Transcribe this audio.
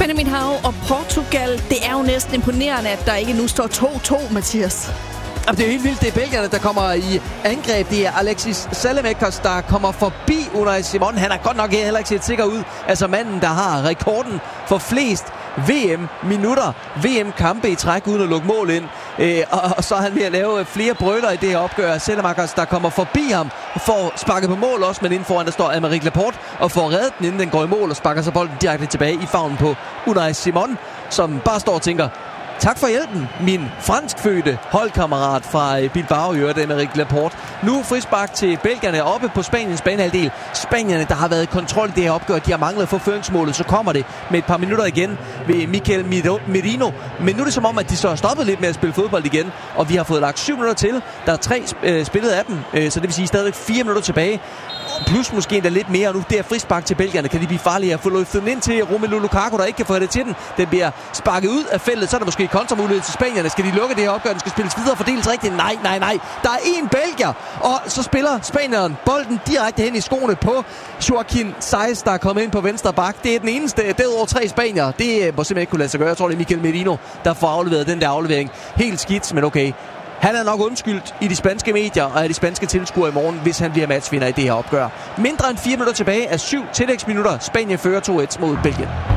Benjamin Hav og Portugal. Det er jo næsten imponerende, at der ikke nu står 2-2, Mathias. Det er jo helt vildt. Det er belgierne, der kommer i angreb. Det er Alexis Saelemaekers, der kommer forbi Unai Simon. Han er godt nok heller ikke set sikker ud. Altså manden, der har rekorden for flest VM-minutter, VM-kampe i træk uden at lukke mål ind. Og så er han ved at lave flere brøler i det her opgør. Saelemaekers, der kommer forbi ham, får sparket på mål også, men inden foran der står Aymeric Laporte og får reddet den, inden den går i mål, og sparker så bolden direkte tilbage i favnen på Unai Simon, som bare står og tænker: tak for hjælpen, min franskfødte holdkammerat fra Bilbao, Aymeric Laporte. Nu frispark til belgierne oppe på Spaniens banehalvdel. Spanierne, der har været i kontrol i det her opgør, de har manglet at få føringsmålet, så kommer det med et par minutter igen ved Mikel Merino. Men nu er det som om, at de så har stoppet lidt med at spille fodbold igen, og vi har fået lagt 7 minutter til. Der er 3 spillet af dem, så det vil sige stadigvæk 4 minutter tilbage. Plus måske endda lidt mere, og nu det er frispark til belgierne. Kan de blive farlige at få løftet den ind til Romelu Lukaku, der ikke kan få det til den. Den bliver sparket ud af feltet, så er der måske kontramulighed til spanierne. Skal de lukke det her opgør? Den skal spilles videre og fordeles rigtigt? Nej. Der er én belgier, og så spiller spanieren bolden direkte hen i skoene på Joaquin Saiz, der er kommet ind på venstre bak. Det er den eneste. Derudover 3 spanier. Det må simpelthen ikke kunne lade sig gøre. Jeg tror, det er Mikel Merino, der får afleveret den der aflevering. Helt skidt, men okay. Han er nok undskyldt i de spanske medier og af de spanske tilskuere i morgen, hvis han bliver matchvinder i det her opgør. Mindre end 4 minutter tilbage af 7 tillægsminutter. Spanien fører 2-1 mod Belgien.